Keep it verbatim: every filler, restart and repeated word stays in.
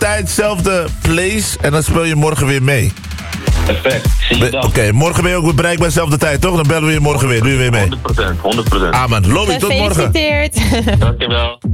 tijd, zelfde place. En dan speel je morgen weer mee. Perfect, zie je dan. Oké, okay, morgen ben je ook bereikbaar dezelfde tijd, toch? Dan bellen we je morgen weer. Doe je weer mee. honderd procent, honderd procent. Ah man, Lobby, tot morgen. Gefeliciteerd. Dankjewel.